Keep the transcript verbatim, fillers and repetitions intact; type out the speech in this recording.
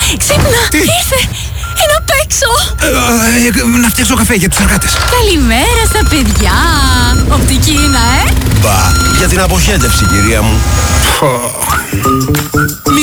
Ξύπνα! Τι? Ήρθε! Είναι απ' έξω! Ε, ε, να φτιάξω καφέ για τους εργάτες. Καλημέρα στα παιδιά! Οπτική είναι, ε! Μπα, για την αποχέτευση, κυρία μου. Φω.